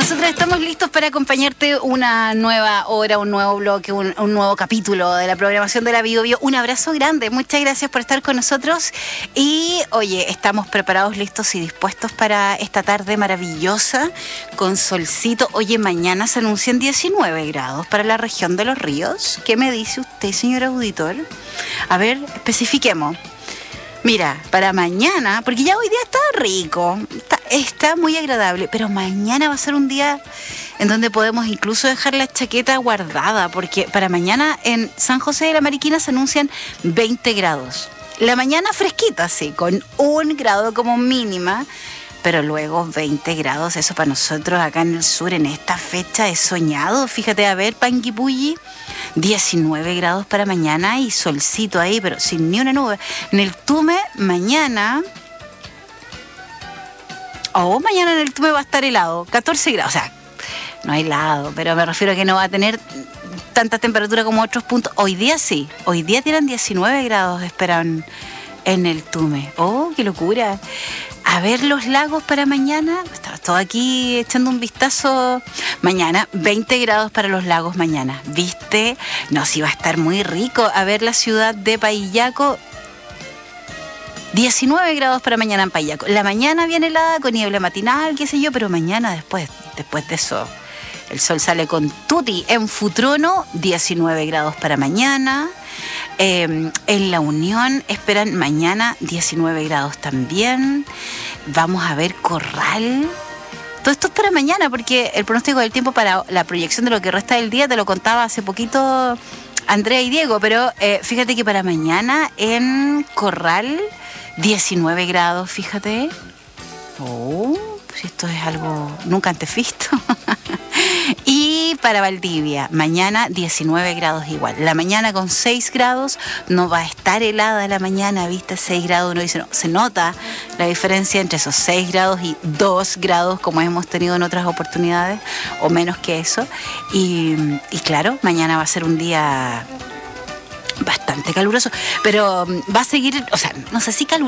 Nosotros estamos listos para acompañarte una nueva hora, un nuevo bloque, un nuevo capítulo de la programación de la Bio Bio. Un abrazo grande, muchas gracias por estar con nosotros. Y oye, estamos preparados, listos y dispuestos para esta tarde maravillosa con solcito. Oye, mañana se anuncian 19 grados para la región de Los Ríos. ¿Qué me dice usted, señor auditor? A ver, especifiquemos. Mira, para mañana, porque ya hoy día está rico, está muy agradable, pero mañana va a ser un día en donde podemos incluso dejar la chaqueta guardada, porque para mañana en San José de la Mariquina se anuncian 20 grados. La mañana fresquita, sí, con 1 grado como mínima, pero luego 20 grados, eso para nosotros acá en el sur en esta fecha es soñado. Fíjate, a ver, Panguipulli, 19 grados para mañana y solcito ahí, pero sin ni una nube. En el Tume, mañana en el Tume va a estar helado, 14 grados, o sea, no helado, pero me refiero a que no va a tener tanta temperatura como otros puntos. Hoy día sí, hoy día tienen 19 grados, esperan en el Tume. ¡Oh, qué locura! A ver los lagos para mañana. Estaba todo aquí echando un vistazo. Mañana, 20 grados para los lagos mañana. ¿Viste? No, sí va a estar muy rico. A ver la ciudad de Paillaco. 19 grados para mañana en Paillaco. La mañana viene helada con niebla matinal, qué sé yo, pero mañana después de eso, el sol sale con tutti. En Futrono, 19 grados para mañana. En La Unión esperan mañana 19 grados también. Vamos a ver Corral. Todo esto es para mañana, porque el pronóstico del tiempo para la proyección de lo que resta del día te lo contaba hace poquito Andrea y Diego, pero fíjate que para mañana en Corral 19 grados, fíjate. Oh, pues esto es algo nunca antes visto. Y para Valdivia, mañana 19 grados igual. La mañana con 6 grados, no va a estar helada la mañana, ¿viste? 6 grados, uno dice, no, se nota la diferencia entre esos 6 grados y 2 grados, como hemos tenido en otras oportunidades, o menos que eso. Y claro, mañana va a ser un día bastante caluroso, pero va a seguir, o sea, no sé si caluroso,